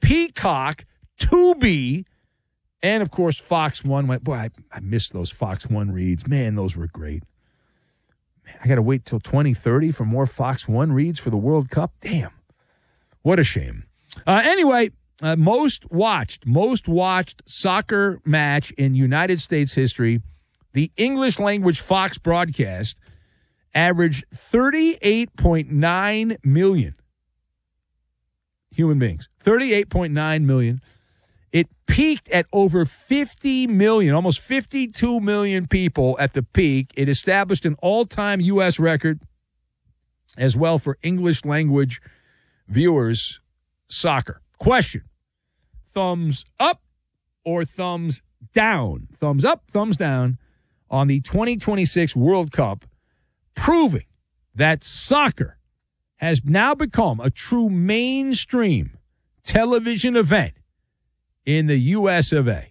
Peacock, Tubi, and, of course, Fox 1. Boy, I miss those Fox 1 reads. Man, those were great. Man, I got to wait till 2030 for more Fox 1 reads for the World Cup. Damn. What a shame. Anyway, most watched soccer match in United States history, the English language Fox broadcast averaged 38.9 million human beings. 38.9 million. It peaked at over 50 million, almost 52 million people at the peak. It established an all-time U.S. record as well for English language viewers soccer. Question: thumbs up or thumbs down? Thumbs up, thumbs down on the 2026 World Cup, proving that soccer has now become a true mainstream television event in the U.S. of A.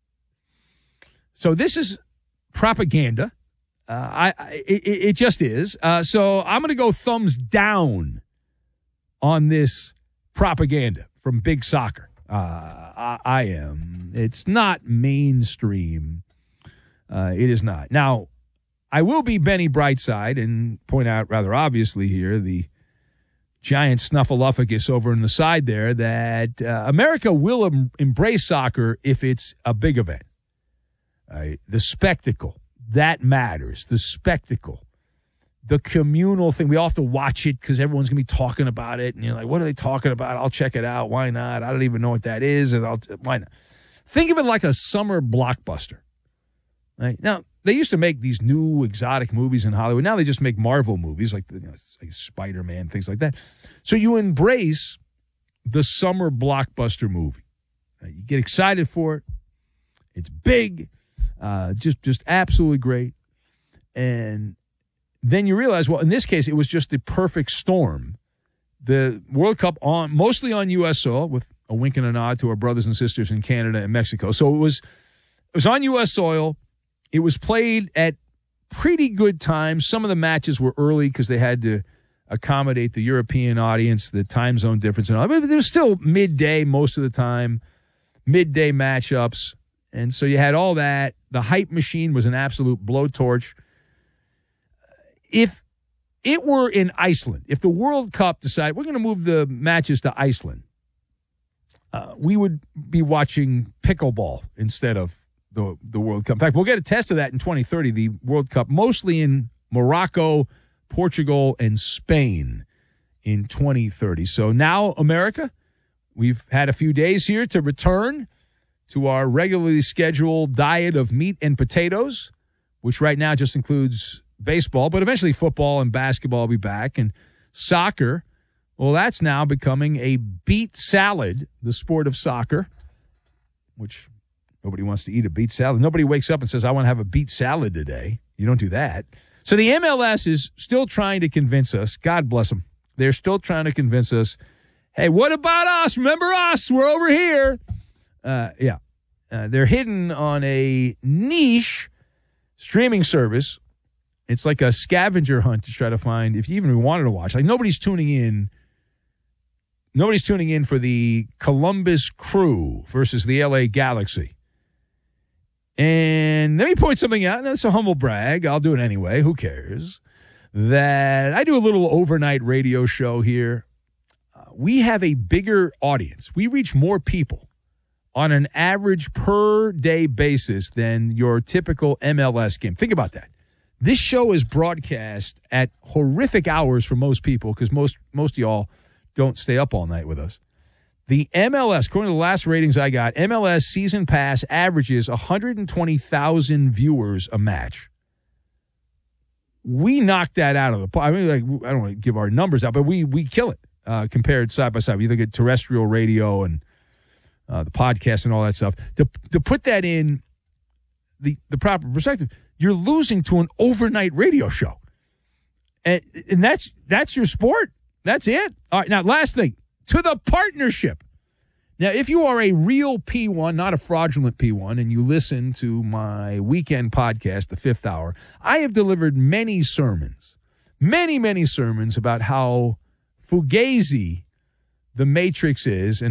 So this is propaganda. It just is. So I'm going to go thumbs down on this propaganda from Big Soccer. I am. It's not mainstream. It is not. Now, I will be Benny Brightside and point out rather obviously here the giant snuffleupagus over on the side there that America will embrace soccer if it's a big event. The spectacle, that matters. The spectacle. The communal thing. We all have to watch it because everyone's going to be talking about it. And you're like, what are they talking about? I'll check it out. Why not? I don't even know what that is. And why not? Think of it like a summer blockbuster. Right? Now, they used to make these new exotic movies in Hollywood. Now they just make Marvel movies like Spider-Man, things like that. So you embrace the summer blockbuster movie. You get excited for it. It's big. Just absolutely great. And then you realize, well, in this case, it was just the perfect storm. The World Cup mostly on U.S. soil, with a wink and a nod to our brothers and sisters in Canada and Mexico. So it was on U.S. soil. It was played at pretty good times. Some of the matches were early because they had to accommodate the European audience, the time zone difference and all. But there was still midday most of the time, midday matchups. And so you had all that. The hype machine was an absolute blowtorch. If it were in Iceland, if the World Cup decided we're going to move the matches to Iceland, we would be watching pickleball instead of the World Cup. In fact, we'll get a test of that in 2030, the World Cup, mostly in Morocco, Portugal, and Spain in 2030. So now, America, we've had a few days here to return to our regularly scheduled diet of meat and potatoes, which right now just includes baseball, but eventually football and basketball will be back. And soccer, well, that's now becoming a beet salad, the sport of soccer, which nobody wants to eat a beet salad. Nobody wakes up and says, I want to have a beet salad today. You don't do that. So the MLS is still trying to convince us, God bless them, they're still trying to convince us, hey, what about us? Remember us? We're over here. They're hidden on a niche streaming service. It's like a scavenger hunt to try to find, if you even wanted to watch. Like nobody's tuning in for the Columbus Crew versus the LA Galaxy. And let me point something out. That's a humble brag. I'll do it anyway. Who cares? That I do a little overnight radio show here. We have a bigger audience. We reach more people on an average per day basis than your typical MLS game. Think about that. This show is broadcast at horrific hours for most people because most of y'all don't stay up all night with us. The MLS, according to the last ratings I got, MLS season pass averages 120,000 viewers a match. We knocked that out of the park. I mean, like, I don't want to give our numbers out, but we kill it compared side by side. You look at terrestrial radio and the podcast and all that stuff. To put that in the proper perspective, you're losing to an overnight radio show. And that's your sport. That's it. All right, now, last thing. To the partnership. Now, if you are a real P1, not a fraudulent P1, and you listen to my weekend podcast, The Fifth Hour, I have delivered many sermons about how fugazi the Matrix is and